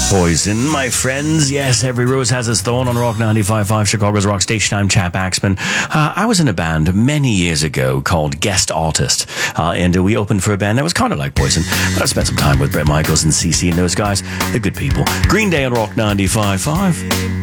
Poison, my friends. Yes, every rose has its thorn on Rock 95.5, Chicago's rock station. I'm Chap Axman. I was in a band many years ago called Guest Artist, and we opened for a band that was kind of like Poison. I spent some time with Bret Michaels and CC and those guys. They're good people. Green Day on Rock 95.5.